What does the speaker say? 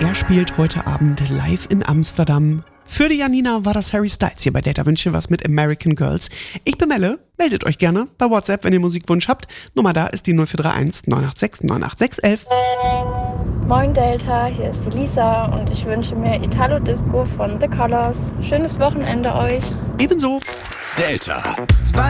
Er spielt heute Abend live in Amsterdam. Für die Janina war das Harry Styles hier bei Data Wünsche was mit American Girls. Ich bin Melle, meldet euch gerne bei WhatsApp, wenn ihr Musikwunsch habt. Nummer da ist die 0431 986 986 11. Moin Delta, hier ist die Lisa und ich wünsche mir Italo Disco von The Colors. Schönes Wochenende euch. Ebenso. Delta.